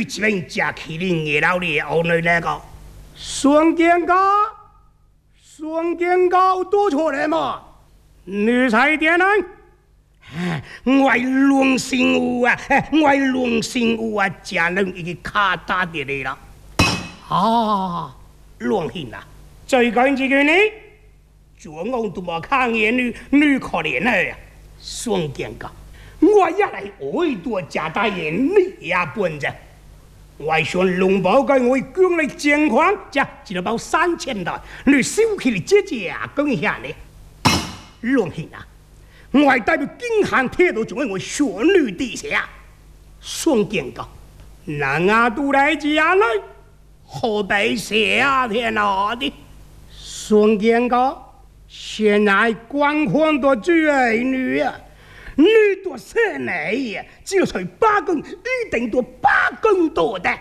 这边吃起你爷老的后女那个双肩高多错了嘛？你才点呢？我龙心有啊，家人已经卡打的你了。啊，龙心啊，最近这个呢，专我都无看见女可怜了呀，双肩高。我一来爱多家大人，你也本着。我想龙宝给我讲的情况，这只能包3000台，你收起来姐姐讲下呢。龙兄啊，我代表京汉铁道总我选女地下，双肩高，南亚都来家来，河北夏天哪的双肩高，现在官方的追女啊。你多少年呀？只有才8公，一定多8公多的。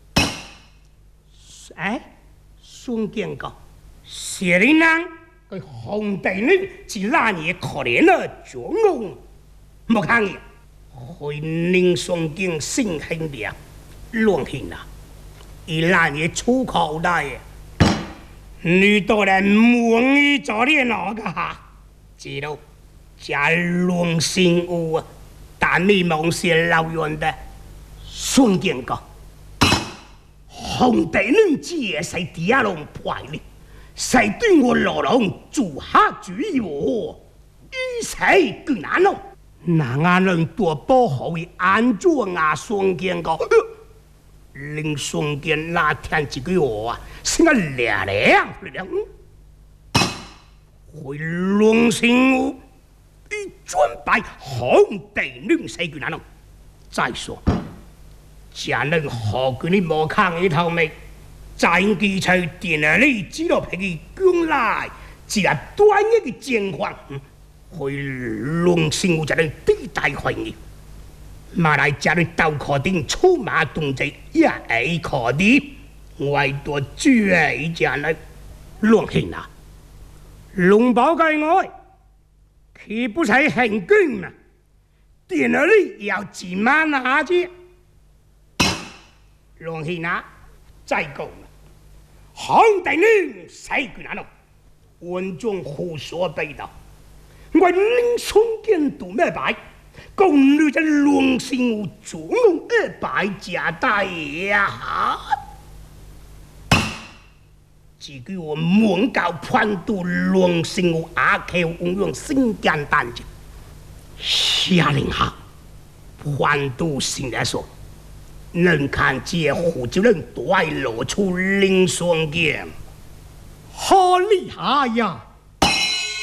哎，孙建高，谢林人，个皇帝呢？是哪年可怜了中我？莫看见，回宁双剑新兴的乱兴啊！伊那年出口来的，你多人蒙伊做的哪个哈？知道？家龙心有啊，但你梦是老远的，孙建高，皇帝恁姐是第二龙派哩，是对我老龙做下主意哦，一切更难咯。那俺人多保护伊安全啊，孙建高，令孙建那天一句话啊，是个凉凉凉，回龙心有。伊准备皇帝恁西句难咯。再说，家人何居你无看一头眉，在基础电了你只落皮去讲来，只系短一个情况，会龙心有一人地大怀疑。马来家人刀壳顶出马动作也会可的，我多注意家人龙兄啊，龙宝盖我。岂不是很贵嘛？电脑里要几万下子，龙兄啊，再讲了，皇帝你谁个难咯？文中胡说八道，我领孙建都没摆，宫女这龙兄有主弄200家大呀！这句我蒙教判读龙生有阿克运用新简单的，下令下判读新来说，能看这胡就能对露出凌霜剑， 好厉害呀！